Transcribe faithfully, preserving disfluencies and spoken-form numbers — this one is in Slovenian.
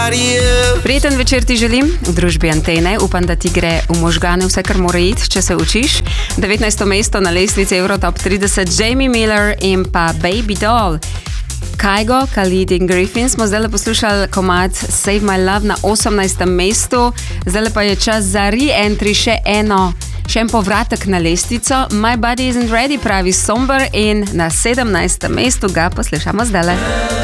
Prijeten večer ti želim v družbi Antene. Upam, da ti gre v možgane vse, kar mora iti, če se učiš. devetnajsto mesto na lestvici Eurotop trideset, Jamie Miller in pa Baby Doll. Kygo, Khalid in Griffin smo zdaj poslušali komad Save My Love na osemnajstem mestu. Zdaj pa je čas za re-entry, še eno, še en povratek na lestvico. My Body Isn't Ready pravi Somber in na sedemnajstem mestu ga poslušamo zdaj.